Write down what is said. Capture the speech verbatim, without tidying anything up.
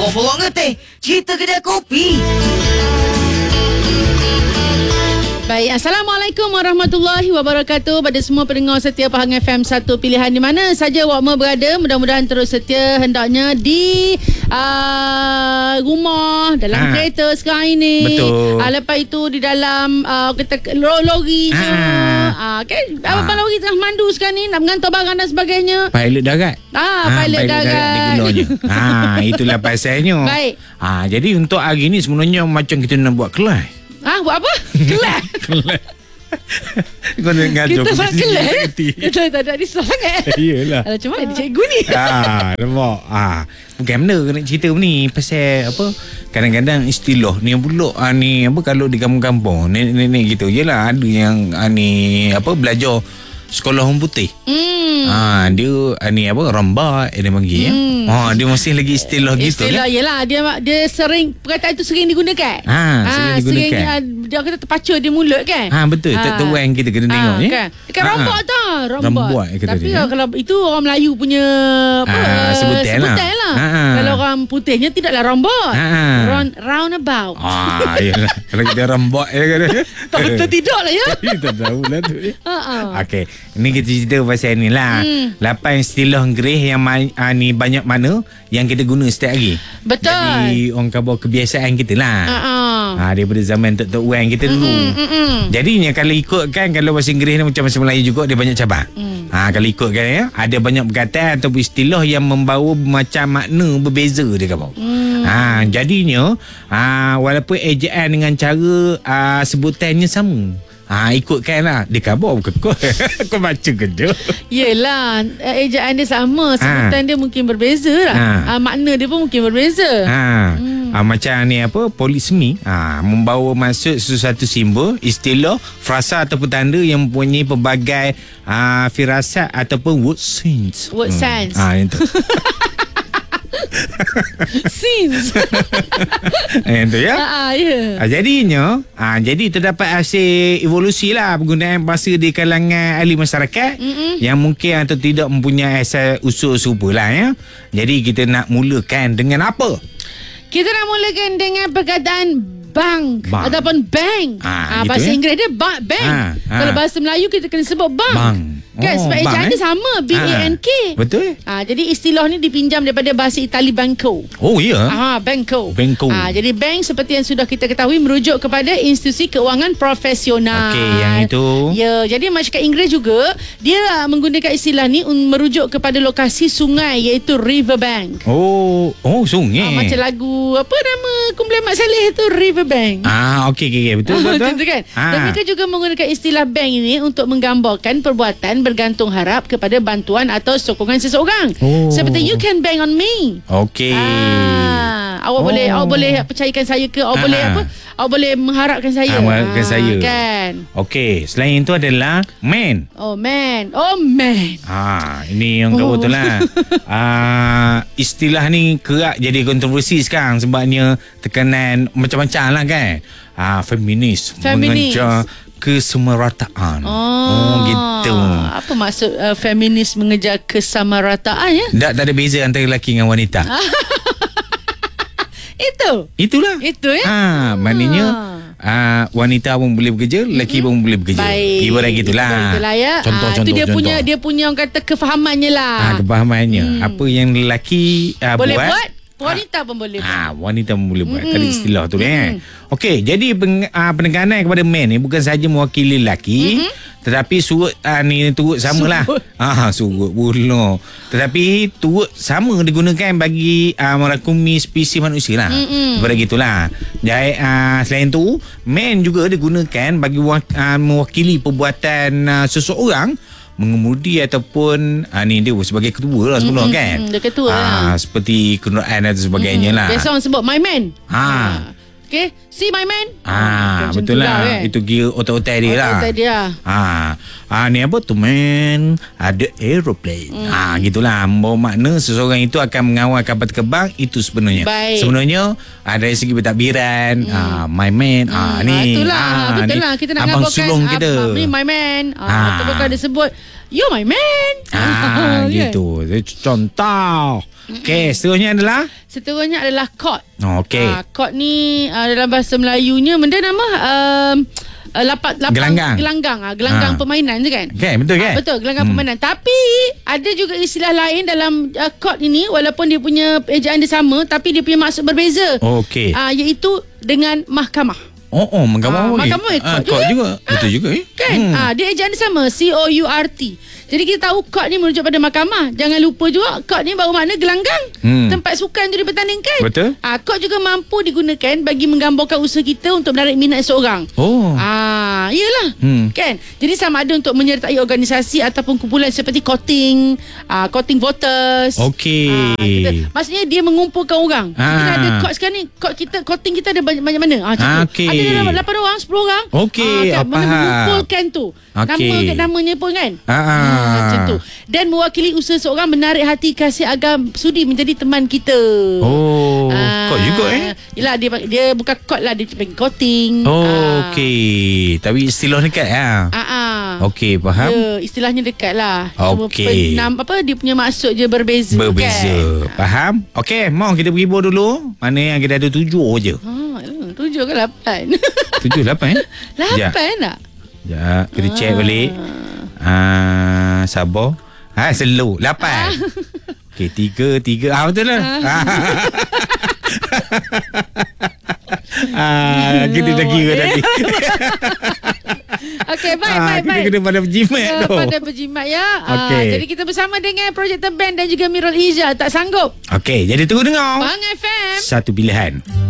Apa orang ngeteh? Cerita kedai kopi. Baik, Assalamualaikum warahmatullahi wabarakatuh pada semua pendengar setia Pahang F M satu pilihan di mana saja awak berada. Mudah-mudahan terus setia hendaknya di uh, rumah, dalam ha. kereta sekarang ini. Betul. Uh, lepas itu di dalam uh, kita lori ha. uh, okay. ha. Abang lori tengah mandu sekarang ni nak mengantar barang dan sebagainya. Pilot darat. Ah, ha, pilot, pilot darat. darat ha, itulah pasalnya. Baik. Ha, jadi untuk hari ni sebenarnya macam kita nak buat kelas. Ah, buat apa? Kelas. Kelas. Kau nak ngajar kita buat kelas. Kita tak ada risau sangat. Iyalah. Macam mana dia cikgu ni? Ah, nampak. Ah, bukan benda nak cerita ni pasal apa? Kadang-kadang istilah ni pula ah, ni apa kalau di kampung-kampung nenek-nenek gitu. Yalah ada yang ah, ni apa belajar sekolah orang putih. Hmm. Ha, dia ni apa rambat dia panggil ya. Hmm. Ha, dia masih lagi istilah, istilah gitu istilah kan. Iyalah dia dia sering perkataan itu sering digunakan. Ha, ha sering digunakan. Sering dia kata terpacul di mulut kan. Ha betul. Ha. Tak terwang kita kena ha, tengok ya. Kan. Dekat ha. rambat tau, rambat. Rambat Tapi dia, kalau itu orang Melayu punya apa ha, sebutan, sebutan lah. lah. Ha. Kalau orang putihnya tidaklah rambat. Ha. Round, roundabout. Ah, iyalah. Kalau kita rambat ya kan. Betul tidaklah ya. Kita tahu lah tu. Ha. Okey. Ini kita cerita pasal ni lah. Hmm. lapan istilah Inggeris yang uh, ni banyak mana yang kita guna setiap hari. Betul. Jadi orang kata kebiasaan kita lah. Uh-uh. Ha, daripada zaman tok tok orang kita dulu. Mm-mm, mm-mm. Jadinya kalau ikutkan kalau bahasa Inggeris ni macam bahasa Melayu juga dia banyak cabang. Mm. Ha, kalau ikutkan ya, ada banyak perkataan atau istilah yang membawa macam makna berbeza dia kata. Mm. Ha, jadinya ha, walaupun ejaan dengan cara uh, sebutannya sama. Ha, ikutkan lah. Dia khabar bukan kau. Kau baca kerja. Yelah, ejaan dia sama. Sebutan ha. dia mungkin berbeza lah. Ha. Ha, makna dia pun mungkin berbeza. Ha. Hmm. Ha, macam ni apa, polismi. Ha, membawa maksud sesuatu simbol, istilah, frasa ataupun tanda yang mempunyai pelbagai ha, firasat ataupun word sense. Word hmm. sense. Ha, itu. Scenes. Yang tu ya. Ha, yeah. ha, jadinya, ha, jadi terdapat hasil evolusi lah penggunaan bahasa di kalangan ahli masyarakat Mm-mm. yang mungkin atau tidak mempunyai asal usul serupa lah ya. Jadi kita nak mulakan dengan apa? Kita nak mulakan dengan perkataan bank, bank. ataupun bank. Ha, ha, gitu bahasa ya? Inggeris dia ba- bank. Ha, ha. Kalau bahasa Melayu kita kena sebut bank. Bank. Kan oh, sebab ejaan dia eh? sama B A N K. Ha, betul. Ha, jadi istilah ni dipinjam daripada bahasa Itali banco. Oh ya. Yeah. Ha, banco. Banco. Ha, jadi bank seperti yang sudah kita ketahui merujuk kepada institusi keuangan profesional. Okey, yang itu. Ya, jadi masyarakat Inggeris juga dia menggunakan istilah ni merujuk kepada lokasi sungai iaitu riverbank. Oh, oh sungai. Ha, macam lagu apa nama kumpulan Mat Saleh tu Riverbank. Ah, okey okey okay. betul betul. Betul kan? Ha. Dan mereka juga menggunakan istilah bank ini untuk menggambarkan perbuatan bergantung harap kepada bantuan atau sokongan seseorang. Oh. Seperti you can bank on me. Okey. Ah, awak oh. boleh awak boleh percayakan saya ke awak ha. boleh apa? Awak boleh mengharapkan saya. Ha, mengharapkan ha, saya. Kan. Okey, selain itu adalah man. Oh man. Oh man. Ha, ini yang kau oh. betul lah. Ah, istilah ni kerap jadi kontroversi sekarang sebabnya tekanan macam-macam lah kan. Ah, feminis, feminis. mengejar kesamarataan. Oh, oh gitu. Apa maksud uh, feminis mengejar kesamarataan ya? Tak, tak ada beza antara lelaki dengan wanita. Itu. Itulah. Itu ya. Ha, maknanya uh, wanita pun boleh bekerja, lelaki mm-hmm. pun boleh bekerja. Baik. Ibarat gitulah. Itulah ya. Contoh-contoh. Itu dia contoh. punya dia punya orang kata kefahamannya lah. Ha, kefahamannya. Hmm. Apa yang lelaki uh, boleh buat, buat wanita pun boleh buat. Ha, wanita pun boleh buat. Mm-hmm. Tadi istilah tu mm-hmm. kan. Okey, jadi peng, uh, penekanan kepada man ni bukan sahaja mewakili lelaki, mm-hmm. tetapi surut uh, ni turut samalah. Ah, surut pula. Tetapi turut sama digunakan bagi uh, merangkumi spesies manusia lah. Mm-hmm. Seperti gitulah. Jadi uh, selain tu, man juga digunakan bagi uh, mewakili perbuatan uh, seseorang mengemudi ataupun ah, ni dia sebagai ketua lah sebenarnya mm-hmm. kan. Dia ketua ah, lah. Seperti kenderaan dan sebagainya mm-hmm. lah. Biasa orang sebut my man. Ha. Ah. Okay, see my man. Ah, betul lah. lah kan? Itu kira otak-otak dia lah. Otak dia. Ah, ah, ni apa tu man? Ada aeroplane. Mm. Ah, gitulah. Membawa makna seseorang itu akan mengawal kapal terbang itu sebenarnya. Baik. Sebenarnya ah, dari segi pentadbiran, mm. ah, my man. Mm. Ah, ni. Ah, itulah. Ah, betul ni, lah. Kita nak abang sulung kita. Ah, ni my man. Ah, ah. Atau bukan dia sebut you my man. Ah, gitu. Contoh. Okey, seterusnya adalah Seterusnya adalah chord. oh, okey. Ah, chord ni uh, dalam bahasa Melayunya benda nama um, uh, lapak lapang Gelanggang. gelanggang ah gelanggang Ah. permainan tu kan. Okey, betul kan? Ah, betul, gelanggang hmm. permainan. Tapi ada juga istilah lain dalam uh, chord ini walaupun dia punya ejaan dia sama tapi dia punya maksud berbeza. Okey. Ah, iaitu dengan mahkamah. Oh, oh, mahkamah. Ah, mahkamah eh, court court juga. juga. Betul juga eh. Kan? Hmm. Ah, dia ejaan dia sama, C O U R T. Jadi kita tahu court ni merujuk pada mahkamah. Jangan lupa juga court ni bermakna gelanggang. Hmm. Tempat sukan tu dipertandingkan. Betul. Ah, court juga mampu digunakan bagi menggambarkan usaha kita untuk menarik minat seseorang. Oh. Ah, iyalah. Hmm. Kan? Jadi sama ada untuk menyertai organisasi ataupun kumpulan seperti courting, ah, courting voters. Okey. Ah, kita, maksudnya dia mengumpulkan orang. Ah. Kita ada court sekarang ni, court kita, courting kita ada banyak, banyak mana? Ah, macam Ah, tu. okey. Ada dalam lapan orang, sepuluh orang. Okey, Ah, kan? ah, faham. Mengumpulkan tu. Okey. Nama kat namanya pun kan. Ah, ah. Hmm, macam tu. Dan mewakili usaha seorang menarik hati kasih agam sudi menjadi teman kita. Oh, Ah, court juga eh. Yelah, dia dia bukan court lah, dia panggil courting. Oh, Ah. okey. Tapi istilah dekat ya. Ah, ah. Okey, faham. Ya, istilahnya dekat lah. Cuma Okey. penam, apa dia punya maksud je berbeza. Berbeza. Kan? Faham? Okey, mau kita pergi boh dulu. Mana yang kita ada tujuh je. Ha, tujuh ke lapan? Tujuh, lapan eh? Lapan tak? Ya, kita check balik. Ah, sabar. Ah, slow. Lapan. Okey, tiga, tiga. Ah, betul lah. Ah, kita dah kira tadi. Okey, baik, Ah, baik, kita baik. kena pada berjimat Ya, tu. pada berjimat ya. Okey. Ah, jadi kita bersama dengan Projector Band dan juga Mirul Ija. Tak sanggup. Okey, jadi tunggu dengar. Bang F M. Satu pilihan.